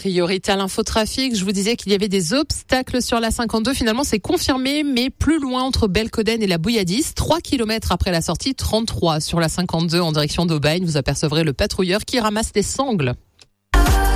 priorité à l'infotrafic. Je vous disais qu'il y avait des obstacles sur la 52. Finalement, c'est confirmé, mais plus loin entre Belcoden et la Bouilladisse. 3 kilomètres après la sortie 33 sur la 52 en direction d'Aubagne. Vous apercevrez le patrouilleur qui ramasse des sangles.